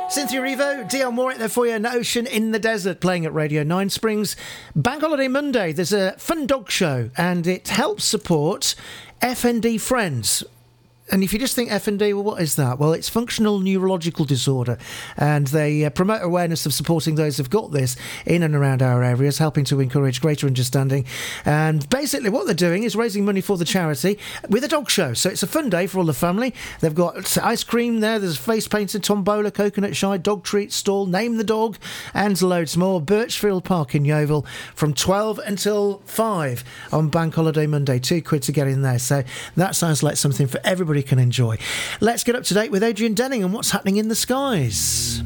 Cynthia Erivo, Dion Warwick there for you, an Ocean in the Desert, playing at Radio 9 Springs. Bank Holiday Monday, there's a fun dog show, and it helps support FND Friends. And if you just think FND, well, what is that? Well, it's functional neurological disorder, and they promote awareness of supporting those who've got this in and around our areas, helping to encourage greater understanding. And basically what they're doing is raising money for the charity with a dog show. So it's a fun day for all the family. They've got ice cream there, there's face painting, tombola, coconut shy, dog treat stall, name the dog, and loads more. Birchfield Park in Yeovil from 12 until 5 on Bank Holiday Monday. £2 to get in there. So that sounds like something for everybody can enjoy. Let's get up to date with Adrian Denning and what's happening in the skies.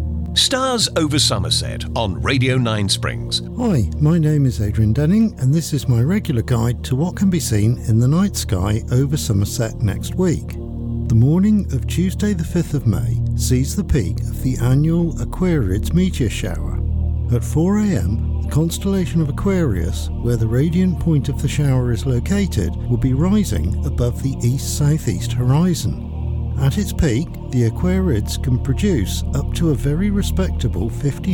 Stars over Somerset on Radio 9 Springs. Hi, my name is Adrian Denning, and this is my regular guide to what can be seen in the night sky over Somerset next week. The morning of Tuesday the 5th of May sees the peak of the annual Aquariids meteor shower. At 4 a.m, the constellation of Aquarius, where the radiant point of the shower is located, will be rising above the east-southeast horizon. At its peak, the Aquariids can produce up to a very respectable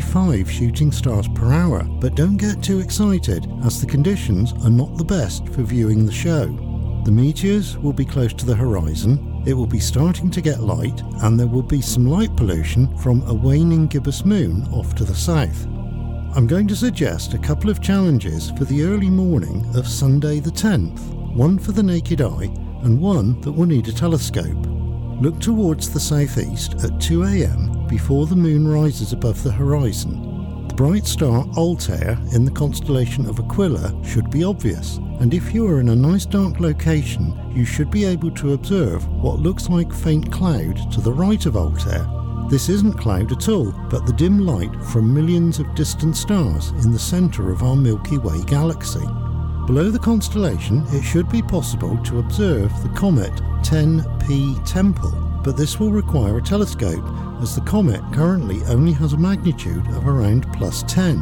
55 shooting stars per hour, but don't get too excited as the conditions are not the best for viewing the show. The meteors will be close to the horizon, it will be starting to get light, and there will be some light pollution from a waning gibbous moon off to the south. I'm going to suggest a couple of challenges for the early morning of Sunday the 10th, one for the naked eye and one that will need a telescope. Look towards the southeast at 2 a.m. before the moon rises above the horizon. The bright star Altair in the constellation of Aquila should be obvious, and if you are in a nice dark location, you should be able to observe what looks like faint cloud to the right of Altair. This isn't cloud at all, but the dim light from millions of distant stars in the centre of our Milky Way galaxy. Below the constellation, it should be possible to observe the comet 10P Tempel, but this will require a telescope, as the comet currently only has a magnitude of around +10.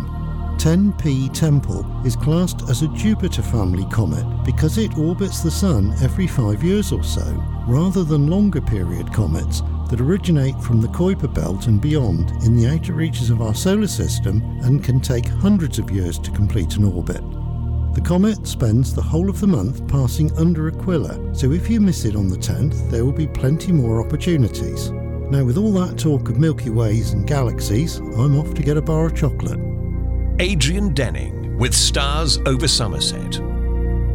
10P Tempel is classed as a Jupiter family comet because it orbits the Sun every 5 years or so, rather than longer period comets that originate from the Kuiper belt and beyond in the outer reaches of our solar system and can take hundreds of years to complete an orbit. The comet spends the whole of the month passing under Aquila, so if you miss it on the 10th, there will be plenty more opportunities. Now, with all that talk of Milky Ways and galaxies, I'm off to get a bar of chocolate. Adrian Denning with Stars over Somerset.